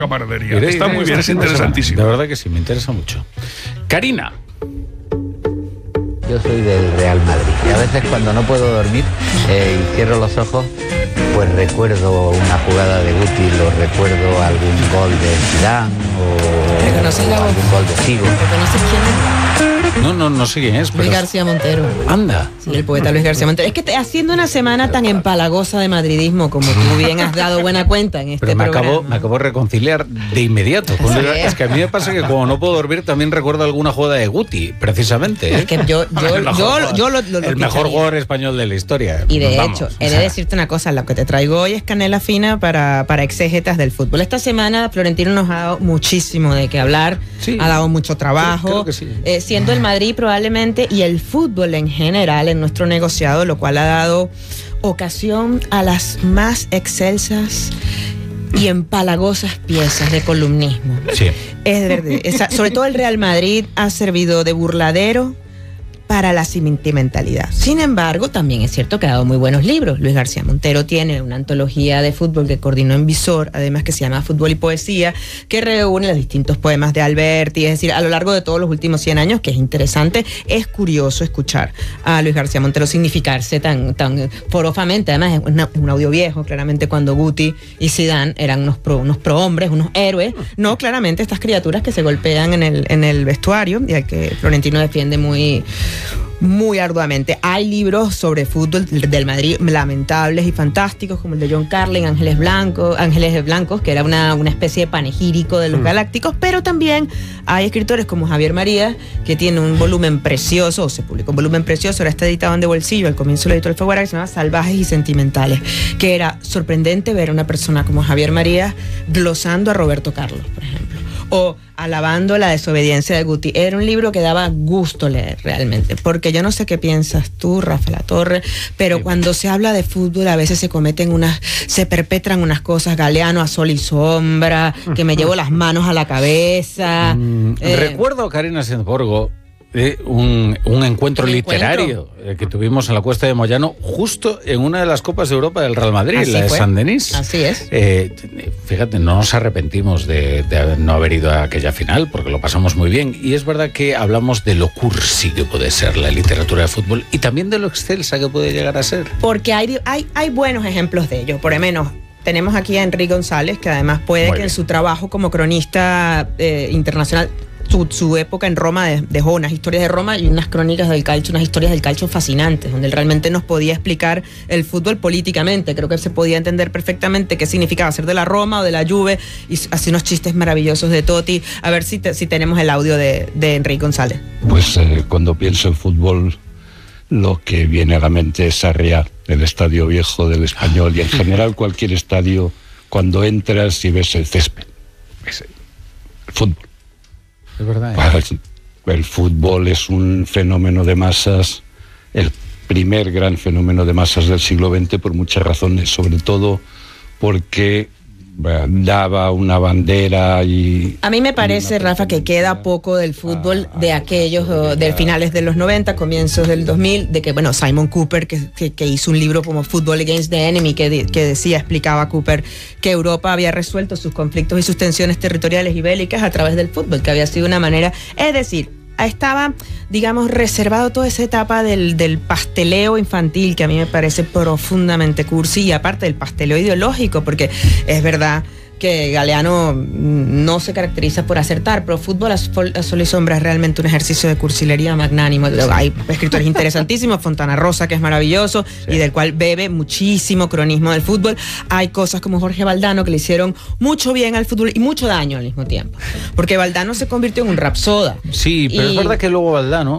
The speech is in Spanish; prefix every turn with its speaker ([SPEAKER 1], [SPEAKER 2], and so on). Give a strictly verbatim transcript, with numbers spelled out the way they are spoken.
[SPEAKER 1] camaradería. Iré, Está iré, muy bien, es interesantísimo.
[SPEAKER 2] De verdad que sí, me interesa mucho. Karina.
[SPEAKER 3] Yo soy del Real Madrid y a veces cuando no puedo dormir eh, y cierro los ojos, pues recuerdo una jugada de Guti, lo recuerdo algún gol de Zidane o
[SPEAKER 4] ¿Reconoces la voz?
[SPEAKER 3] algún gol de Figo.
[SPEAKER 4] ¿Reconoces quién es?
[SPEAKER 2] No, no, no sé quién es.
[SPEAKER 4] Luis
[SPEAKER 2] pero...
[SPEAKER 4] García Montero.
[SPEAKER 2] Anda.
[SPEAKER 4] Sí, el poeta Luis García Montero. Es que te, haciendo una semana tan empalagosa de madridismo, como tú bien has dado buena cuenta en este
[SPEAKER 2] Pero me
[SPEAKER 4] programa.
[SPEAKER 2] acabo, me acabo de reconciliar de inmediato. Con el, es que a mí me pasa que como no puedo dormir también recuerdo alguna jugada de Guti, precisamente. ¿eh?
[SPEAKER 4] Es que yo, yo,
[SPEAKER 2] el mejor,
[SPEAKER 4] yo, yo lo, lo,
[SPEAKER 2] El
[SPEAKER 4] lo
[SPEAKER 2] mejor jugador español de la historia.
[SPEAKER 4] Y de
[SPEAKER 2] Vamos,
[SPEAKER 4] hecho, he de decirte una cosa, lo que te traigo hoy es canela fina para, para exégetas del fútbol. Esta semana Florentino nos ha dado muchísimo de qué hablar,
[SPEAKER 2] sí,
[SPEAKER 4] ha dado mucho trabajo,
[SPEAKER 2] creo, creo que sí.
[SPEAKER 4] eh, siendo el Madrid probablemente y el fútbol en general en nuestro negociado, lo cual ha dado ocasión a las más excelsas y empalagosas piezas de columnismo.
[SPEAKER 2] Sí.
[SPEAKER 4] Es verdad, esa, sobre todo el Real Madrid ha servido de burladero para la sentimentalidad. Sin embargo, también es cierto que ha dado muy buenos libros. Luis García Montero tiene una antología de fútbol que coordinó en Visor, además que se llama Fútbol y Poesía, que reúne los distintos poemas de Alberti, es decir, a lo largo de todos los últimos cien años, que es interesante, es curioso escuchar a Luis García Montero significarse tan, tan forofamente. Además, es una, un audio viejo, claramente, cuando Guti y Zidane eran unos pro, unos prohombres, unos héroes, no claramente estas criaturas que se golpean en el, en el vestuario, y al que Florentino defiende muy... muy arduamente. Hay libros sobre fútbol del Madrid lamentables y fantásticos, como el de John Carlin, Ángeles Blancos, Ángeles Blancos, que era una, una especie de panegírico de los mm. galácticos, pero también hay escritores como Javier Marías, que tiene un volumen precioso, o se publicó un volumen precioso, ahora está editado en De Bolsillo, al comienzo lo editó Alfaguara, que se llama Salvajes y Sentimentales, que era sorprendente ver a una persona como Javier Marías glosando a Roberto Carlos, por ejemplo, o alabando la desobediencia de Guti. Era un libro que daba gusto leer realmente, porque yo no sé qué piensas tú, Rafa Latorre, pero sí, cuando se habla de fútbol a veces se cometen unas, se perpetran unas cosas, Galeano a sol y sombra, que me llevo las manos a la cabeza.
[SPEAKER 2] Mm, eh, recuerdo, Karina Sendborgo, Eh, un, un encuentro ¿Un literario encuentro? Eh, que tuvimos en la Cuesta de Moyano justo en una de las Copas de Europa del Real Madrid, Así la de fue. San Denis.
[SPEAKER 4] Así es.
[SPEAKER 2] Eh, fíjate, no nos arrepentimos de, de no haber ido a aquella final porque lo pasamos muy bien, y es verdad que hablamos de lo cursi que puede ser la literatura de fútbol y también de lo excelsa que puede llegar a ser.
[SPEAKER 4] Porque hay, hay, hay buenos ejemplos de ello, por lo menos. Tenemos aquí a Enrique González, que además puede muy que bien. En su trabajo como cronista eh, internacional, Su, su época en Roma de, dejó unas historias de Roma y unas crónicas del calcio, unas historias del calcio fascinantes, donde él realmente nos podía explicar el fútbol políticamente. Creo que se podía entender perfectamente qué significaba ser de la Roma o de la Juve, y así unos chistes maravillosos de Totti. A ver si, te, si tenemos el audio de, de Enrique González.
[SPEAKER 5] Pues eh, cuando pienso en fútbol, lo que viene a la mente es Sarriá, el estadio viejo del Español, y en general cualquier estadio, cuando entras y ves el césped, es el fútbol.
[SPEAKER 2] Es verdad, ¿eh?
[SPEAKER 5] El fútbol es un fenómeno de masas, el primer gran fenómeno de masas del siglo veinte, por muchas razones, sobre todo porque daba una bandera y...
[SPEAKER 4] A mí me parece, Rafa, que queda poco del fútbol de aquellos, de finales de los noventa, comienzos del dos mil, de que, bueno, Simon Cooper, que, que, que hizo un libro como Football Against the Enemy, que, que decía, explicaba Cooper, que Europa había resuelto sus conflictos y sus tensiones territoriales y bélicas a través del fútbol, que había sido una manera, es decir, estaba, digamos, reservado toda esa etapa del, del pasteleo infantil, que a mí me parece profundamente cursi, y aparte del pasteleo ideológico, porque es verdad que Galeano no se caracteriza por acertar, pero Fútbol a sol y sombra es realmente un ejercicio de cursilería magnánimo. Hay escritores interesantísimos, Fontana Rosa, que es maravilloso, sí, y del cual bebe muchísimo cronismo del fútbol. Hay cosas como Jorge Valdano que le hicieron mucho bien al fútbol y mucho daño al mismo tiempo, porque Valdano se convirtió en un rapsoda.
[SPEAKER 2] Sí, pero y... es verdad que luego Valdano